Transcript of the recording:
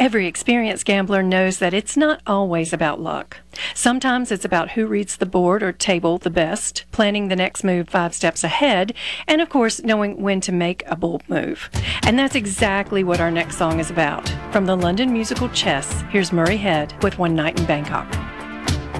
Every experienced gambler knows that it's not always about luck. Sometimes it's about who reads the board or table the best, planning the next move 5 steps ahead, and of course knowing when to make a bold move. And that's exactly what our next song is about. From the London musical Chess, here's Murray Head with One Night in Bangkok.